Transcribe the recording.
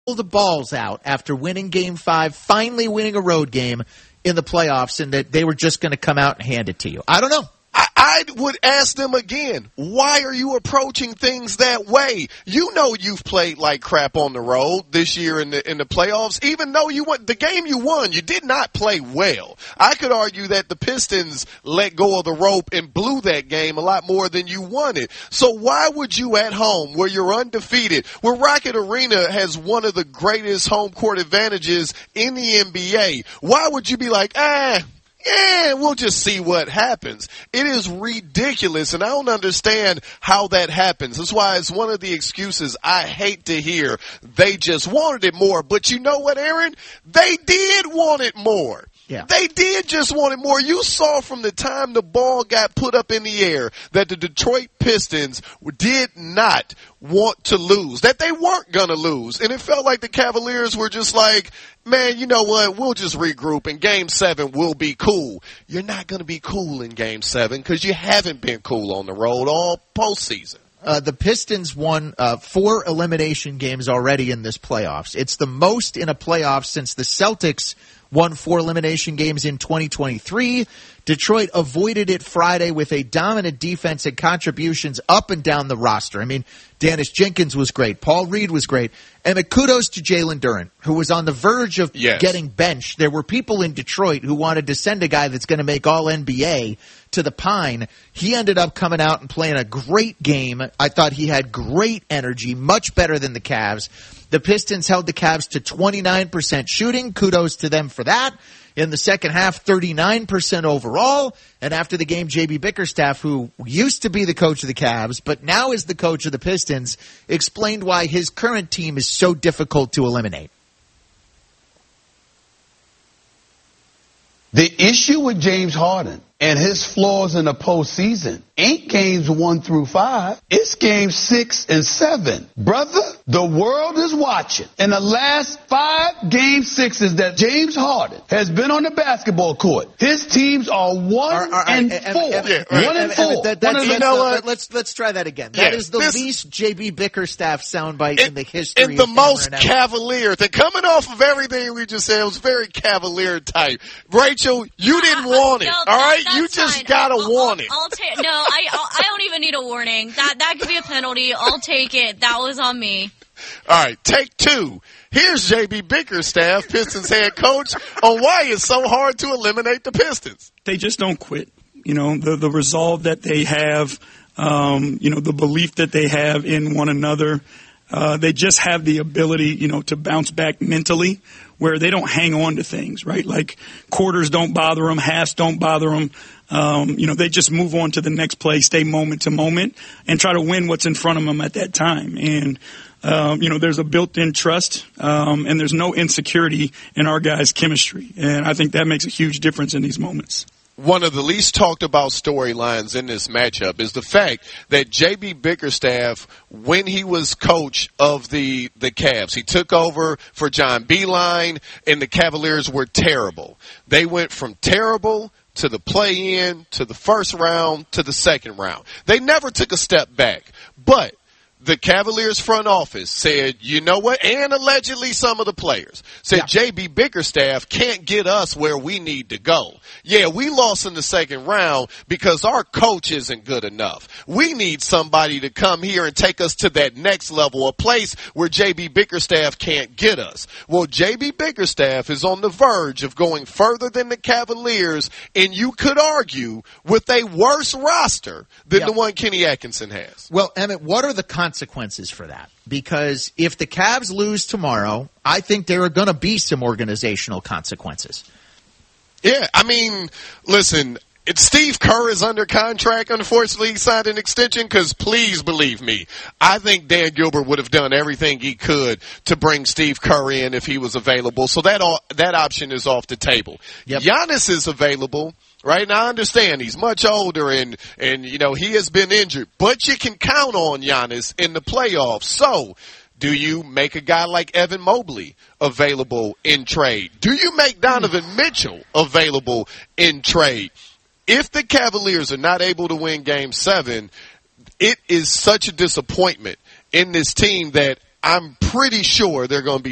the balls out after winning Game 5, finally winning a road game in the playoffs, and that they were just going to come out and hand it to you. I don't know. I would ask them again, why are you approaching things that way? You know you've played like crap on the road this year in the playoffs. Even though you won the game you won, you did not play well. I could argue that the Pistons let go of the rope and blew that game a lot more than you won it. So why would you at home, where you're undefeated, where Rocket Arena has one of the greatest home court advantages in the NBA, why would you be like, yeah, we'll just see what happens? It is ridiculous, and I don't understand how that happens. That's why it's one of the excuses I hate to hear. They just wanted it more. But you know what, Aaron? They did want it more. Yeah. They did just want it more. You saw from the time the ball got put up in the air that the Detroit Pistons did not want to lose, that they weren't going to lose. And it felt like the Cavaliers were just like, man, you know what? We'll just regroup, and Game 7 will be cool. You're not going to be cool in Game 7 because you haven't been cool on the road all postseason. The Pistons won 4 elimination games already in this playoffs. It's the most in a playoff since the Celtics won 4 elimination games in 2023. Detroit avoided it Friday with a dominant defense and contributions up and down the roster. I mean, Dennis Jenkins was great. Paul Reed was great. And kudos to Jalen Duren, who was on the verge of getting benched. There were people in Detroit who wanted to send a guy that's going to make All-NBA to the Pine. He ended up coming out and playing a great game. I thought he had great energy, much better than the Cavs. The Pistons held the Cavs to 29% shooting. Kudos to them for that. In the second half, 39% overall. And after the game, J.B. Bickerstaff, who used to be the coach of the Cavs, but now is the coach of the Pistons, explained why his current team is so difficult to eliminate. The issue with James Harden and his flaws in the postseason ain't games 1 through 5. It's games 6 and 7. Brother, the world is watching. In the last 5 game 6s that James Harden has been on the basketball court, his teams are 1 and 4. 1 and 4. Let's try that again. That is the least J.B. Bickerstaff soundbite in the history. And the most cavalier thing. Coming off of everything we just said, it was very cavalier type. Rachel, you didn't want it. No, all right? That's you just fine. gotta want it. I don't even need a warning. That could be a penalty. I'll take it. That was on me. All right, take 2. Here's J.B. Bickerstaff, Pistons head coach, on why it's so hard to eliminate the Pistons. They just don't quit. You know, the resolve that they have, the belief that they have in one another. They just have the ability, to bounce back mentally where they don't hang on to things, right? Like quarters don't bother them, halves don't bother them. They just move on to the next play, stay moment to moment, and try to win what's in front of them at that time. And, there's a built-in trust, and there's no insecurity in our guys' chemistry. And I think that makes a huge difference in these moments. One of the least talked about storylines in this matchup is the fact that J.B. Bickerstaff, when he was coach of the Cavs, he took over for John Beilein, and the Cavaliers were terrible. They went from terrible to the play-in, to the first round, to the second round. They never took a step back. But the Cavaliers front office said, you know what, and allegedly some of the players said, J.B. Bickerstaff can't get us where we need to go. Yeah, we lost in the second round because our coach isn't good enough. We need somebody to come here and take us to that next level, a place where J.B. Bickerstaff can't get us. Well, J.B. Bickerstaff is on the verge of going further than the Cavaliers, and you could argue with a worse roster than the one Kenny Atkinson has. Well, Emmett, what are the consequences for that? Because if the Cavs lose tomorrow, I think there are going to be some organizational consequences. Yeah, I mean, listen, Steve Kerr is under contract. Unfortunately, he signed an extension because, please believe me, I think Dan Gilbert would have done everything he could to bring Steve Kerr in if he was available. So that option is off the table. Giannis is available. Right now, I understand he's much older and he has been injured, but you can count on Giannis in the playoffs. So, do you make a guy like Evan Mobley available in trade? Do you make Donovan Mitchell available in trade? If the Cavaliers are not able to win Game 7, it is such a disappointment in this team that I'm pretty sure they're going to be